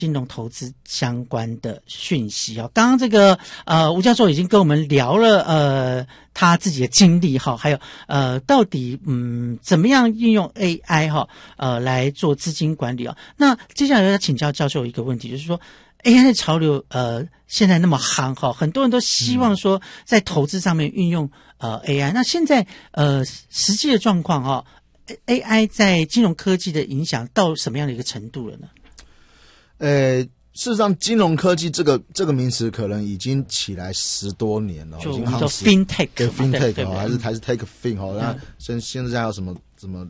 金融投资相关的讯息啊。刚刚这个吴教授已经跟我们聊了他自己的经历哈，还有到底怎么样运用 AI 哈来做资金管理啊。那接下来要请教教授一个问题，就是说 AI 的潮流现在那么夯哈，很多人都希望说在投资上面运用AI。那现在实际的状况哈，AI 在金融科技的影响到什么样的一个程度了呢？ 事实上，金融科技这个名词可能已经起来10多年了， 就已经好叫 FinTech， 对 FinTech 对还是 Tech Fin 那现在有什么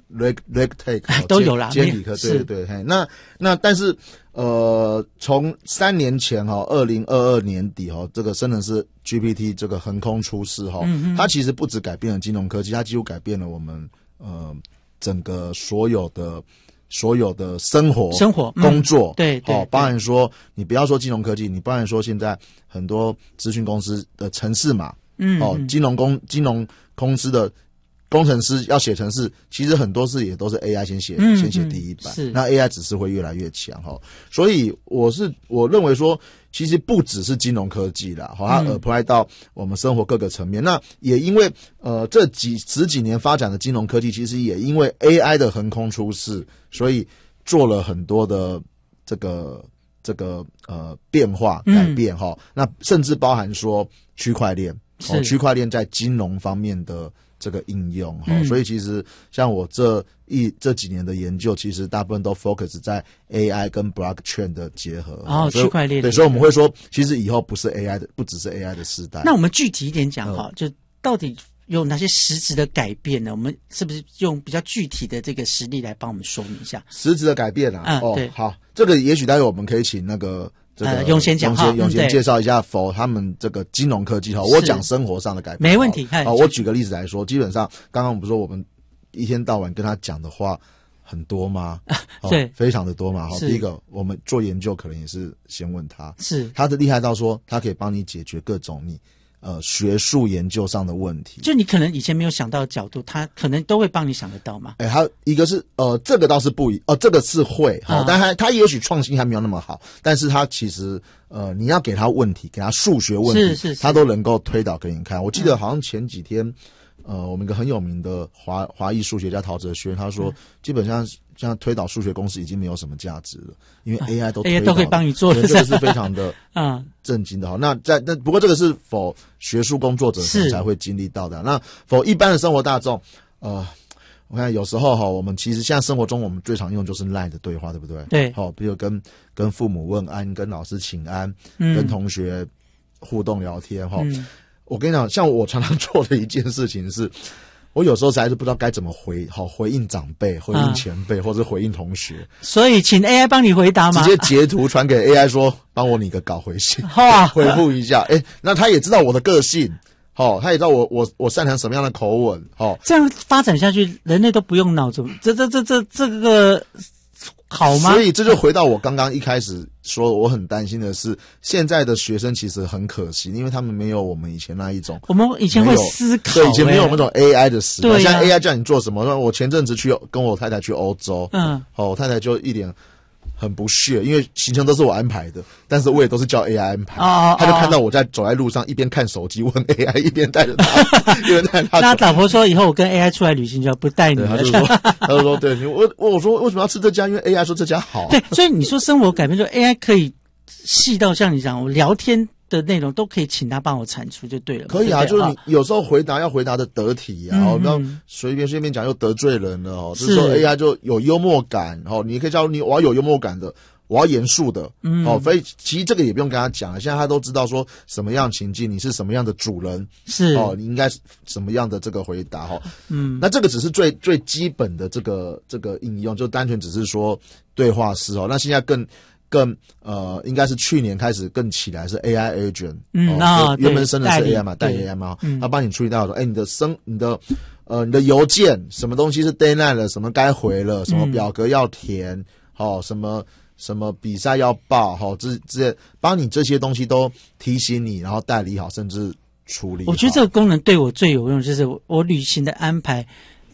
RegTech 都有啦， 监理科，对对。那但是从3年前2022年底这个生成式 GPT 这个横空出世它其实不只改变了金融科技，它几乎改变了我们整个所有的生活工作， 对， 包含说你不要说金融科技，你包含说现在很多资讯公司的程式码，金融公司的工程师要写程式，其实很多事也都是 AI 先写第一版，那 AI 只是会越来越强所以我认为说，其实不只是金融科技啦，它 apply 到我们生活各个层面。那也因为这十几年发展的金融科技，其实也因为 AI 的横空出世，所以做了很多的这个变化改变那甚至包含说区块链区块链在金融方面的这个应用所以其实像我这几年的研究，其实大部分都 focus 在 AI 跟 blockchain 的结合区块链。 对，所以我们会说，其实以后不只是 AI 的时代。 那我们具体一点讲就到底有哪些实质的改变呢？我们是不是用比较具体的这个实例来帮我们说明一下实质的改变对，好，这个也许待会我们可以请那个永贤讲永贤介绍一下他们这个金融科技我讲生活上的改变没问题。 我举个例子来说，基本上刚刚我们不是说我们一天到晚跟他讲的话很多吗？ 对， 非常的多嘛。第一个，我们做研究可能也是先问他， 是他的厉害到说他可以帮你解决各种你学术研究上的问题， 就你可能以前没有想到的角度，他可能都会帮你想得到嘛。 还有一个是这个倒是这个是会但他也许创新还没有那么好，但是他其实你要给他问题，给他数学问题， 是他都能够推导给你看。我记得好像前几天我们一个很有名的华裔数学家陶哲轩，他说基本上像推导数学公式已经没有什么价值了，因为 AI 都可以帮你做的， 这个是非常的震惊的那不过这个是否学术工作者才会经历到的，那否一般的生活大众我看有时候我们其实现在生活中我们最常用就是 LINE 的对话，对不对？ 对， 比如跟父母问安，跟老师请安，跟同学互动聊天我跟你讲，像我常常做的一件事情是，我有时候实在是不知道该怎么回应长辈、回应前辈或者回应同学， 所以请 AI 帮你回答吗？ 直接截图传给 AI 说，帮我拟个稿回信，回复一下。那他也知道我的个性。他也知道我擅长什么样的口吻这样发展下去，人类都不用脑子，这个好吗？ 所以这就回到我刚刚一开始说，我很担心的是，现在的学生其实很可惜，因为他们没有我们以前那一种。 我们以前会思考， 对，以前没有那种 AI 的时代。 对现在 AI 叫你做什么？我前阵子跟我太太去欧洲，我太太就一脸很不屑，因为行程都是我安排的，但是我也都是叫 AI 安排。他就看到我走在路上，一边看手机问 AI，一边带着他，一边带着他。 那老婆说以后我跟 AI 出来旅行就不带你了。 他就说对，我说为什么要吃这家？因为 AI 说这家好。 对，所以你说生活改变，就 AI 可以细到像你讲，我聊天的内容都可以请他帮我产出就对了。 可以就是你有时候要回答的得体不要随便讲又得罪人了就是说 AI 就有幽默感你可以叫我要有幽默感的，我要严肃的所以其实这个也不用跟他讲了，现在他都知道说什么样情境你是什么样的主人是你应该什么样的这个回答那这个只是最基本的这个应用，就单纯只是说对话式那现在更应该是去年开始更起来是 AI agent 原本生的是 AI 嘛，代理 AI 嘛他帮你处理到说你的邮件什么东西是 deadline 了，什么该回了，什么表格要填什么比赛要报这些帮你这些东西都提醒你，然后代理好甚至处理好。 我觉得这个功能对我最有用，就是我旅行的安排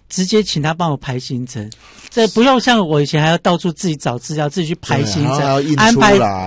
直接请他帮我排行程，这不用像我以前还要到处自己找资料，自己去排行程， 还要印安排出来